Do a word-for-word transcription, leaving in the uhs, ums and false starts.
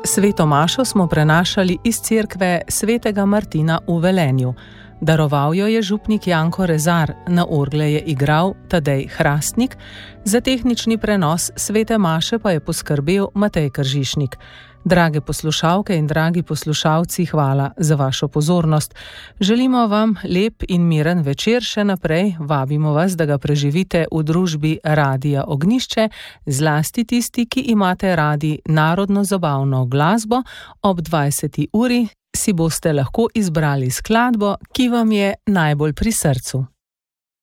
Sveto mašo smo prenašali iz cerkve svetega Martina v Velenju. Daroval jo je župnik Janko Rezar, na orgle je igral Tadej Hrastnik, za tehnični prenos svete maše pa je poskrbel Matej Kržišnik. Drage poslušalke in dragi poslušalci, hvala za vašo pozornost. Želimo vam lep in miren večer še naprej. Vabimo vas, da ga preživite v družbi Radia Ognjišče, zlasti tisti, ki imate radi narodno zabavno glasbo. Ob dvajseti uri si boste lahko izbrali skladbo, ki vam je najbolj pri srcu.